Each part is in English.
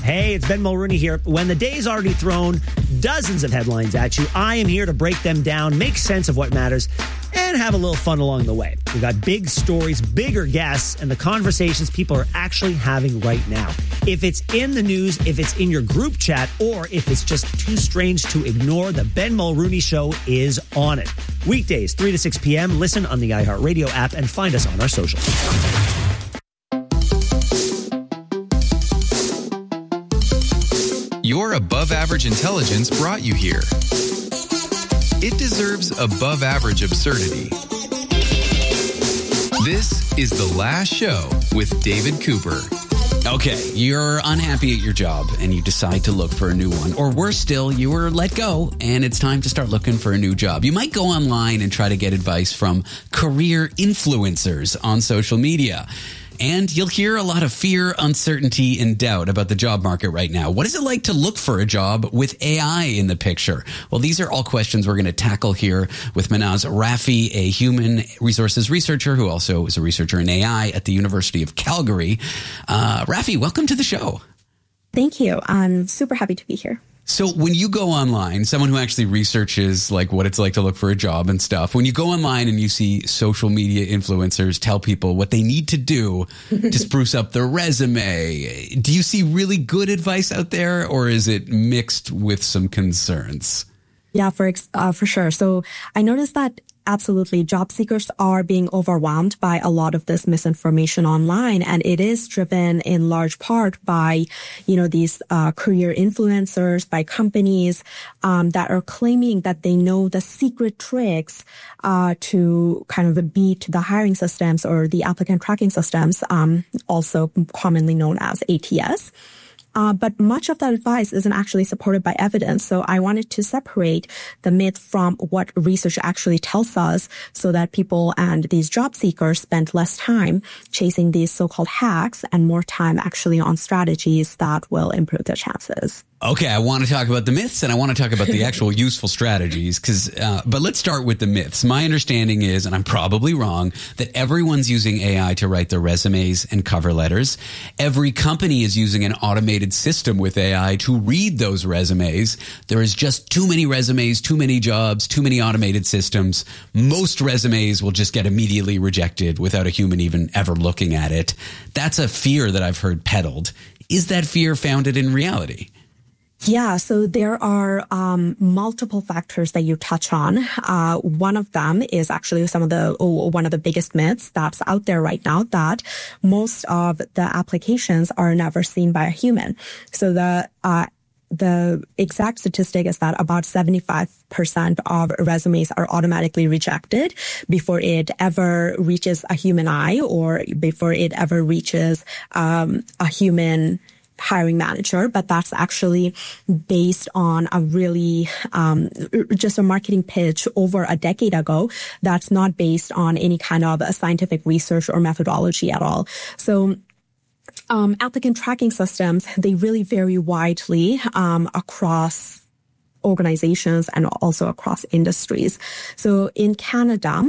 Hey, it's Ben Mulrooney here. When the day's already thrown dozens of headlines at you, I am here to break them down, make sense of what matters, and have a little fun along the way. We've got big stories, bigger guests, and the conversations people are actually having right now. If it's in the news, if it's in your group chat, or if it's just too strange to ignore, the Ben Mulrooney Show is on it. Weekdays, 3 to 6 p.m. Listen on the iHeartRadio app and find us on our socials. Your above-average intelligence brought you here. It deserves above-average absurdity. This is The Last Show with David Cooper. Okay, you're unhappy at your job and you decide to look for a new one. Or worse still, you were let go and it's time to start looking for a new job. You might go online and try to get advice from career influencers on social media. And you'll hear a lot of fear, uncertainty, and doubt about the job market right now. What is it like to look for a job with AI in the picture? Well, these are all questions we're going to tackle here with Manaz Rafi, a human resources researcher who also is a researcher in AI at the University of Calgary. Rafi, welcome to the show. Thank you. I'm super happy to be here. So when you go online, someone who actually researches like what it's like to look for a job and stuff, when you go online and you see social media influencers tell people what they need to do to spruce up their resume, do you see really good advice out there or is it mixed with some concerns? Yeah, for sure. So I noticed that absolutely job seekers are being overwhelmed by a lot of this misinformation online. And it is driven in large part by, these career influencers, by companies that are claiming that they know the secret tricks to kind of beat the hiring systems or the applicant tracking systems, also commonly known as ATS. But much of that advice isn't actually supported by evidence. So I wanted to separate the myth from what research actually tells us so that people and these job seekers spend less time chasing these so-called hacks and more time actually on strategies that will improve their chances. Okay, I want to talk about the myths and I want to talk about the actual useful strategies but let's start with the myths. My understanding is, and I'm probably wrong, that everyone's using AI to write their resumes and cover letters. Every company is using an automated system with AI to read those resumes. There is just too many resumes, too many jobs, too many automated systems. Most resumes will just get immediately rejected without a human even ever looking at it. That's a fear that I've heard peddled. Is that fear founded in reality? Yeah, so there are multiple factors that you touch on. One of them is actually one of the biggest myths that's out there right now, that most of the applications are never seen by a human. So the exact statistic is that about 75% of resumes are automatically rejected before it ever reaches a human eye or before it ever reaches a human hiring manager, but that's actually based on a really just a marketing pitch over a decade ago. That's not based on any kind of scientific research or methodology at all. So applicant tracking systems, they really vary widely across organizations and also across industries. So in Canada,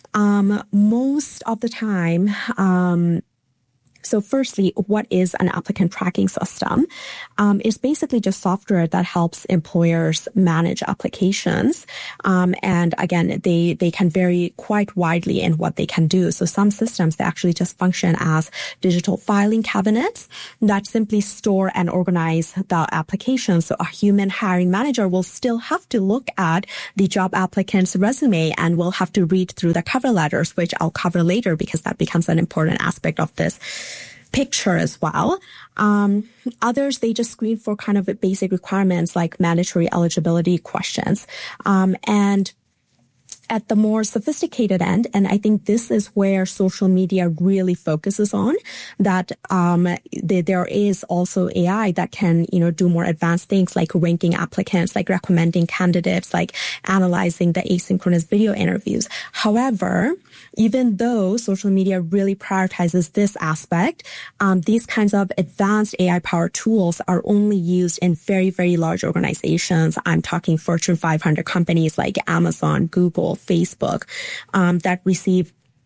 most of the time, so firstly, what is an applicant tracking system? It's basically just software that helps employers manage applications. And again, they can vary quite widely in what they can do. So some systems, they actually just function as digital filing cabinets that simply store and organize the applications. So a human hiring manager will still have to look at the job applicant's resume and will have to read through the cover letters, which I'll cover later because that becomes an important aspect of this picture as well. Others, they just screen for kind of basic requirements like mandatory eligibility questions. And at the more sophisticated end, and I think this is where social media really focuses on, that there is also AI that can, do more advanced things like ranking applicants, like recommending candidates, like analyzing the asynchronous video interviews. However, even though social media really prioritizes this aspect, these kinds of advanced AI-powered tools are only used in very, very large organizations. I'm talking Fortune 500 companies like Amazon, Google, Facebook, that receive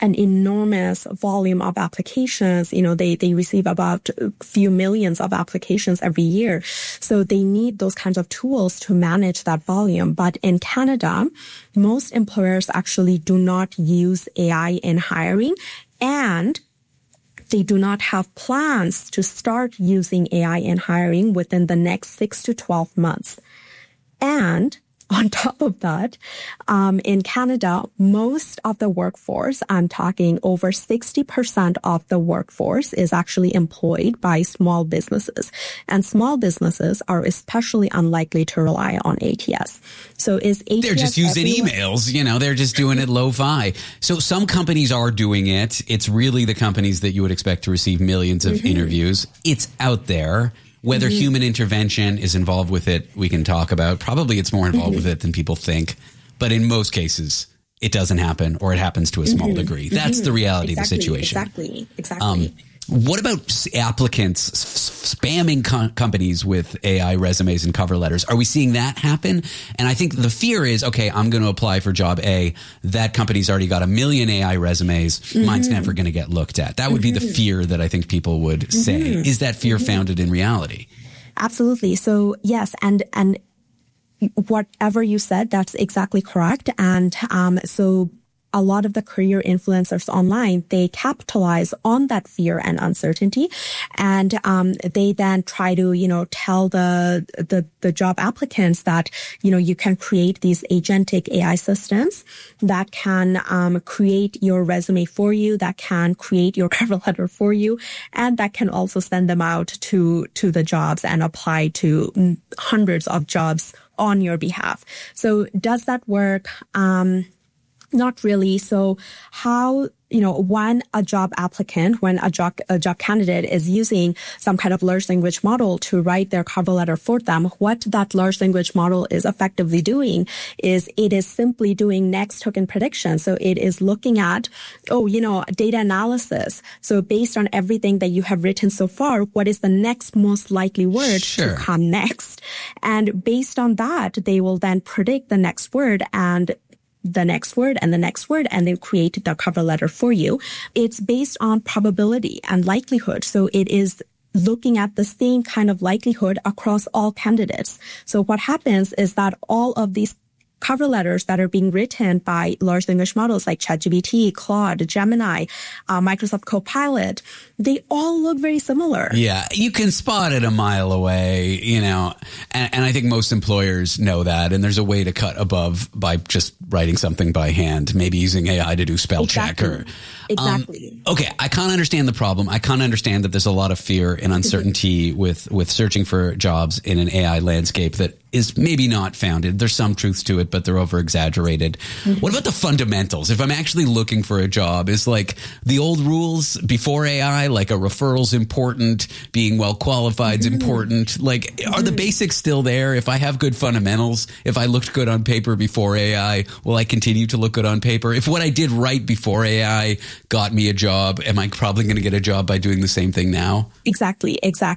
an enormous volume of applications. You know, they receive about a few millions of applications every year. So they need those kinds of tools to manage that volume. But in Canada, most employers actually do not use AI in hiring, and they do not have plans to start using AI in hiring within the next 6 to 12 months. And on top of that, in Canada, most of the workforce, I'm talking over 60% of the workforce, is actually employed by small businesses. And small businesses are especially unlikely to rely on ATS. So is ATS... They're just using emails, you know, they're just doing it lo-fi. So some companies are doing it. It's really the companies that you would expect to receive millions of interviews. It's out there. Whether human intervention is involved with it, we can talk about. Probably it's more involved with it than people think. But in most cases, it doesn't happen, or it happens to a small degree. That's the reality of the situation. Exactly. What about applicants spamming companies with AI resumes and cover letters? Are we seeing that happen? And I think the fear is, okay, I'm going to apply for job A. That company's already got 1 million AI resumes. Mine's never going to get looked at. That would be the fear that I think people would say. Is that fear founded in reality? Absolutely. So yes, and whatever you said, that's exactly correct. And so a lot of the career influencers online, they capitalize on that fear and uncertainty. And they then try to, you know, tell the job applicants that, you know, you can create these agentic AI systems that can create your resume for you, that can create your cover letter for you, and that can also send them out to the jobs and apply to hundreds of jobs on your behalf. So does that work? Not really. So how, you know, when a job applicant, when a job candidate is using some kind of large language model to write their cover letter for them, what that large language model is effectively doing is it is simply doing next token prediction. So it is looking at, data analysis. So based on everything that you have written so far, what is the next most likely word to come next? And based on that, they will then predict the next word and the next word and the next word, and they create the cover letter for you. It's based on probability and likelihood. So it is looking at the same kind of likelihood across all candidates. So what happens is that all of these cover letters that are being written by large language models like ChatGPT, Claude, Gemini, Microsoft Copilot, they all look very similar. Yeah, you can spot it a mile away, you know, and I think most employers know that. And there's a way to cut above by just writing something by hand, maybe using AI to do spell check. Exactly. Okay, I can't understand the problem. I can't understand that there's a lot of fear and uncertainty with searching for jobs in an AI landscape that is maybe not founded. There's some truth to it, but they're over exaggerated. What about the fundamentals? If I'm actually looking for a job, is like the old rules before AI, like a referral's important, being well qualified is important. Like, are the basics still there? If I have good fundamentals, if I looked good on paper before AI, will I continue to look good on paper? If what I did right before AI got me a job, am I probably going to get a job by doing the same thing now? Exactly.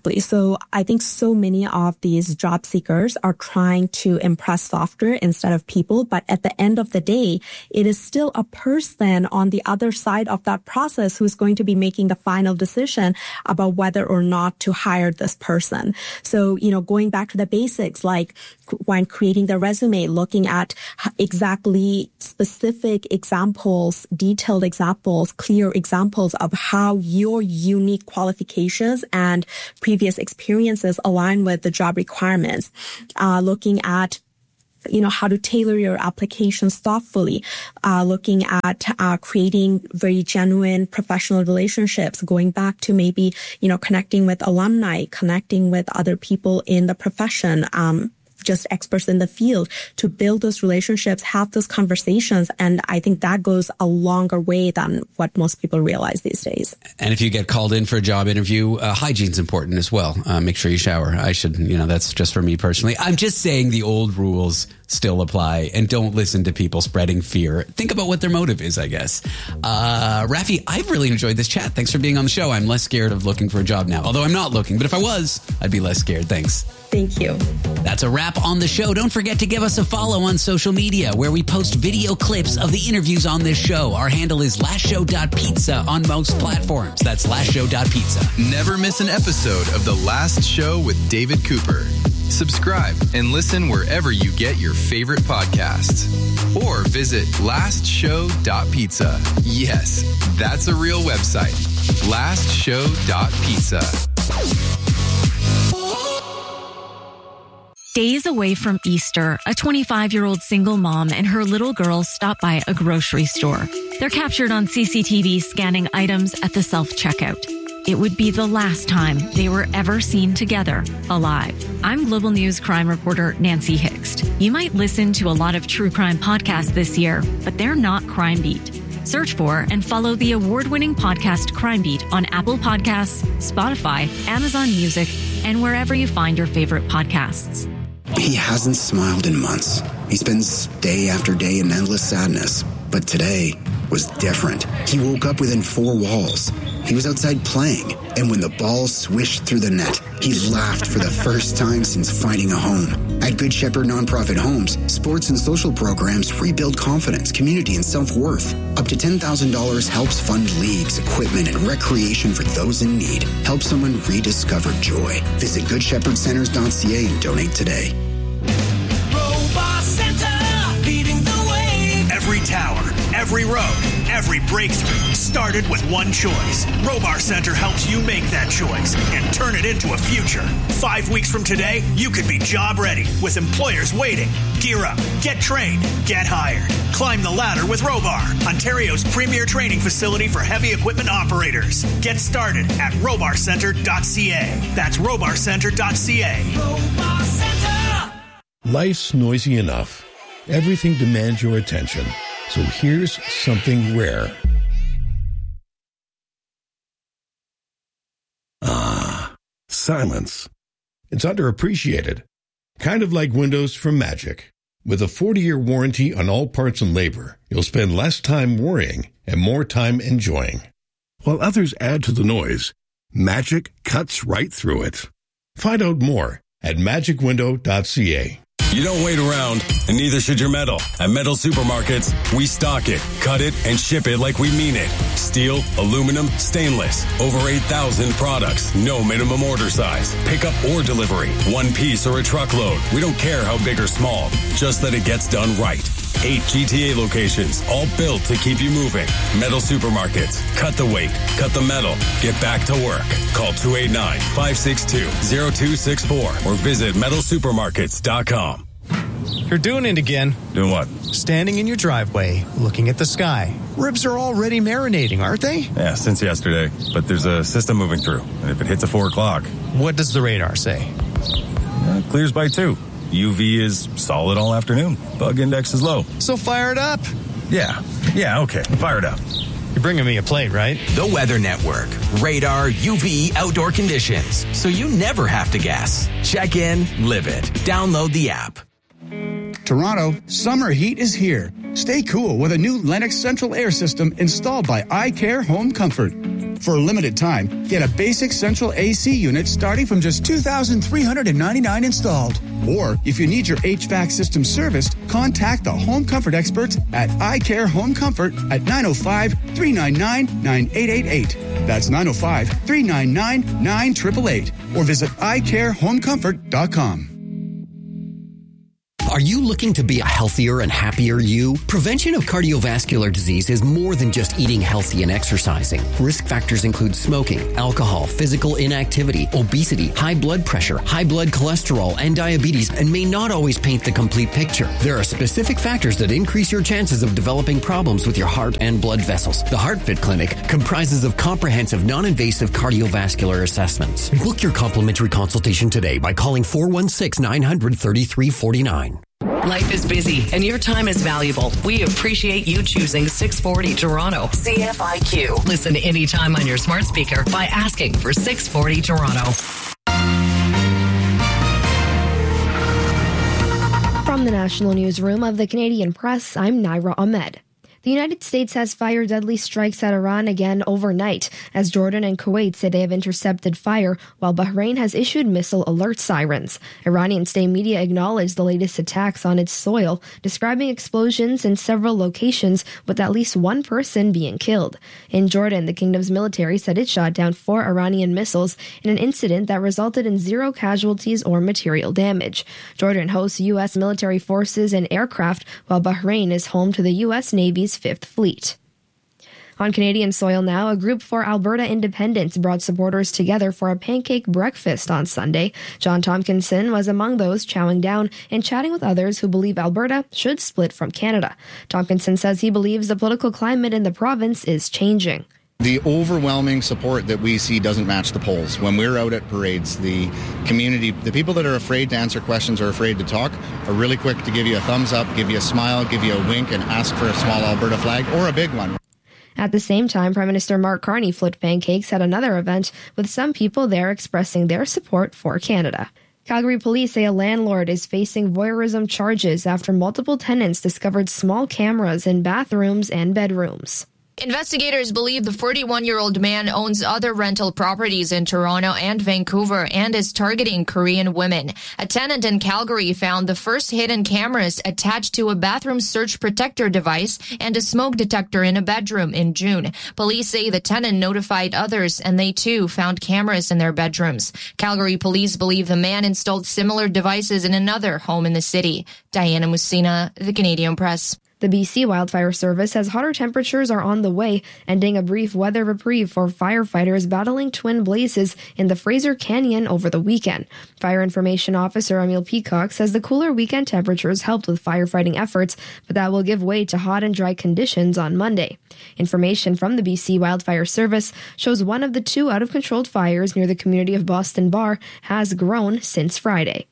So I think so many of these job seekers are trying to impress software instead of people. But at the end of the day, it is still a person on the other side of that process who's going to be making the final decision about whether or not to hire this person. So, you know, going back to the basics, like when creating the resume, looking at exactly specific examples, detailed examples, clear examples of how your unique qualifications and previous experiences align with the job requirements. Looking at, you know, how to tailor your applications thoughtfully, looking at creating very genuine professional relationships, going back to maybe, you know, connecting with alumni, connecting with other people in the profession, just experts in the field, to build those relationships, have those conversations. And I think that goes a longer way than what most people realize these days. And if you get called in for a job interview, hygiene's important as well. Make sure you shower. That's just for me personally. I'm just saying the old rules still apply, and don't listen to people spreading fear. Think about what their motive is, I guess. Rafi, I've really enjoyed this chat. Thanks for being on the show. I'm less scared of looking for a job now, although I'm not looking, but if I was, I'd be less scared. Thanks. Thank you. That's a wrap on the show. Don't forget to give us a follow on social media, where we post video clips of the interviews on this show. Our handle is lastshow.pizza on most platforms. That's lastshow.pizza. Never miss an episode of The Last Show with David Cooper. Subscribe and listen wherever you get your favorite podcasts. Or visit lastshow.pizza. Yes, that's a real website. Lastshow.pizza. Days away from Easter, a 25-year-old single mom and her little girl stop by a grocery store. They're captured on CCTV scanning items at the self-checkout. It would be the last time they were ever seen together, alive. I'm Global News crime reporter Nancy Hixt. You might listen to a lot of true crime podcasts this year, but they're not Crime Beat. Search for and follow the award-winning podcast Crime Beat on Apple Podcasts, Spotify, Amazon Music, and wherever you find your favorite podcasts. He hasn't smiled in months. He spends day after day in endless sadness. But today was different. He woke up within 4 walls. He was outside playing, and when the ball swished through the net, he laughed for the first time since finding a home. At Good Shepherd Nonprofit Homes, sports and social programs rebuild confidence, community, and self-worth. Up to $10,000 helps fund leagues, equipment, and recreation for those in need. Help someone rediscover joy. Visit goodshepherdcenters.ca and donate today. Robot Center, leading the way. Every tower, every road, every breakthrough started with one choice. Robar Center helps you make that choice and turn it into a future. 5 weeks from today, you could be job ready with employers waiting. Gear up, get trained, get hired. Climb the ladder with Robar, Ontario's premier training facility for heavy equipment operators. Get started at robarcenter.ca. That's robarcenter.ca. Robar Center! Life's noisy enough. Everything demands your attention. So here's something rare. Silence. It's underappreciated. Kind of like windows from Magic. With a 40-year warranty on all parts and labor, you'll spend less time worrying and more time enjoying. While others add to the noise, Magic cuts right through it. Find out more at magicwindow.ca. You don't wait around, and neither should your metal. At Metal Supermarkets, we stock it, cut it, and ship it like we mean it. Steel, aluminum, stainless. Over 8,000 products. No minimum order size. Pickup or delivery. One piece or a truckload. We don't care how big or small. Just that it gets done right. 8 GTA locations, all built to keep you moving. Metal Supermarkets. Cut the weight. Cut the metal. Get back to work. Call 289-562-0264 or visit metalsupermarkets.com. You're doing it again. Doing what? Standing in your driveway, looking at the sky. Ribs are already marinating, aren't they? Yeah, since yesterday. But there's a system moving through. And if it hits at 4 o'clock... What does the radar say? Clears by 2. UV is solid all afternoon. Bug index is low. So fire it up. Yeah, okay. Fire it up. You're bringing me a plate, right? The Weather Network. Radar, UV, outdoor conditions. So you never have to guess. Check in, live it. Download the app. Toronto, summer heat is here. Stay cool with a new Lennox central air system installed by iCare Home Comfort. For a limited time, get a basic central AC unit starting from just $2,399 installed. Or if you need your HVAC system serviced, contact the Home Comfort experts at iCare Home Comfort at 905-399-9888. That's 905-399-9888. Or visit iCareHomeComfort.com. Are you looking to be a healthier and happier you? Prevention of cardiovascular disease is more than just eating healthy and exercising. Risk factors include smoking, alcohol, physical inactivity, obesity, high blood pressure, high blood cholesterol, and diabetes, and may not always paint the complete picture. There are specific factors that increase your chances of developing problems with your heart and blood vessels. The HeartFit Clinic comprises of comprehensive, non-invasive cardiovascular assessments. Book your complimentary consultation today by calling 416-900-3349. Life is busy and your time is valuable. We appreciate you choosing 640 Toronto. CFIQ. Listen anytime on your smart speaker by asking for 640 Toronto. From From the National Newsroom of the Canadian Press, I'm Naira Ahmed. The United States has fired deadly strikes at Iran again overnight, as Jordan and Kuwait say they have intercepted fire, while Bahrain has issued missile alert sirens. Iranian state media acknowledged the latest attacks on its soil, describing explosions in several locations with at least one person being killed. In Jordan, the kingdom's military said it shot down 4 Iranian missiles in an incident that resulted in 0 casualties or material damage. Jordan hosts U.S. military forces and aircraft, while Bahrain is home to the U.S. Navy's 5th Fleet. On Canadian soil now, a group for Alberta independence brought supporters together for a pancake breakfast on Sunday. John Tompkinson was among those chowing down and chatting with others who believe Alberta should split from Canada. Tompkinson says he believes the political climate in the province is changing. The overwhelming support that we see doesn't match the polls. When we're out at parades, the community, the people that are afraid to answer questions or afraid to talk, are really quick to give you a thumbs up, give you a smile, give you a wink, and ask for a small Alberta flag or a big one. At the same time, Prime Minister Mark Carney flipped pancakes at another event, with some people there expressing their support for Canada. Calgary police say a landlord is facing voyeurism charges after multiple tenants discovered small cameras in bathrooms and bedrooms. Investigators believe the 41-year-old man owns other rental properties in Toronto and Vancouver and is targeting Korean women. A tenant in Calgary found the first hidden cameras attached to a bathroom surge protector device and a smoke detector in a bedroom in June. Police say the tenant notified others and they too found cameras in their bedrooms. Calgary police believe the man installed similar devices in another home in the city. Diana Musina, The Canadian Press. The BC Wildfire Service says hotter temperatures are on the way, ending a brief weather reprieve for firefighters battling twin blazes in the Fraser Canyon over the weekend. Fire Information Officer Emil Peacock says the cooler weekend temperatures helped with firefighting efforts, but that will give way to hot and dry conditions on Monday. Information from the BC Wildfire Service shows one of the 2 out-of-controlled fires near the community of Boston Bar has grown since Friday.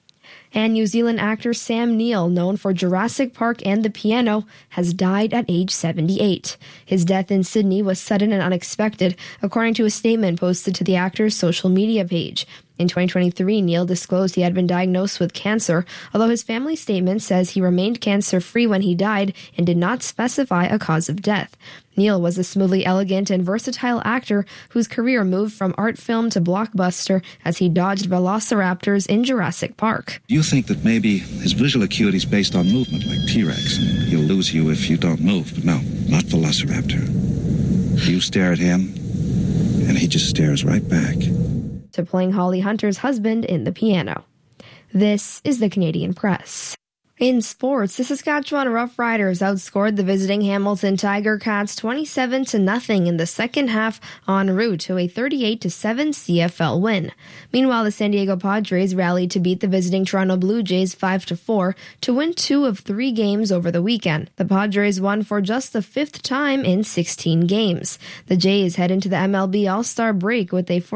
And New Zealand actor Sam Neill, known for Jurassic Park and The Piano, has died at age 78. His death in Sydney was sudden and unexpected, according to a statement posted to the actor's social media page. In 2023, Neill disclosed he had been diagnosed with cancer, although his family statement says he remained cancer-free when he died and did not specify a cause of death. Neill was a smoothly elegant and versatile actor whose career moved from art film to blockbuster as he dodged velociraptors in Jurassic Park. You think that maybe his visual acuity is based on movement, like T-Rex, and he'll lose you if you don't move. But no, not Velociraptor. You stare at him, and he just stares right back. To playing Holly Hunter's husband in The Piano. This is the Canadian Press. In sports, the Saskatchewan Roughriders outscored the visiting Hamilton Tiger Cats 27-0 in the second half en route to a 38-7 CFL win. Meanwhile, the San Diego Padres rallied to beat the visiting Toronto Blue Jays 5-4 to win 2 of 3 games over the weekend. The Padres won for just the 5th time in 16 games. The Jays head into the MLB All-Star break with a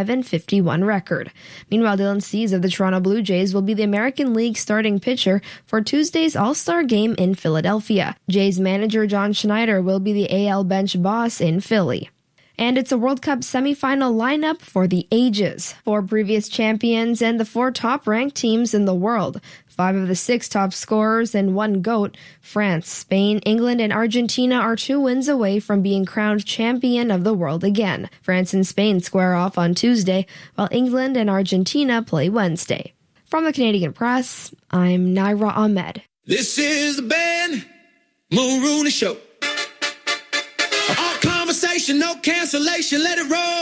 45-51 record. Meanwhile, Dylan Cease of the Toronto Blue Jays will be the American League starting pitcher for Tuesday's All-Star game in Philadelphia. Jays manager John Schneider will be the AL bench boss in Philly. And it's a World Cup semifinal lineup for the ages. 4 previous champions and the 4 top-ranked teams in the world. 5 of the 6 top scorers and 1 GOAT. France, Spain, England, and Argentina are 2 wins away from being crowned champion of the world again. France and Spain square off on Tuesday, while England and Argentina play Wednesday. From the Canadian Press, I'm Naira Ahmed. This is the Ben Mulrooney Show. All conversation, no cancellation, let it roll.